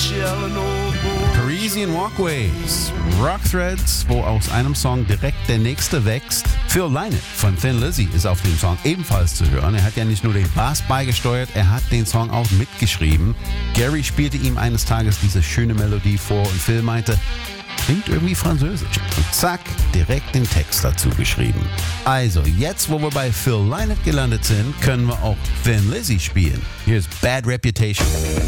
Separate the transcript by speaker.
Speaker 1: Parisian Walkways, Rock Threads, wo aus einem Song direkt der nächste wächst. Phil Lynott von Thin Lizzy ist auf dem Song ebenfalls zu hören. Er hat ja nicht nur den Bass beigesteuert, er hat den Song auch mitgeschrieben. Gary spielte ihm eines Tages diese schöne Melodie vor und Phil meinte, klingt irgendwie französisch. Und zack, direkt den Text dazu geschrieben. Also, jetzt wo wir bei Phil Lynott gelandet sind, können wir auch Thin Lizzy spielen. Hier ist Bad Reputation.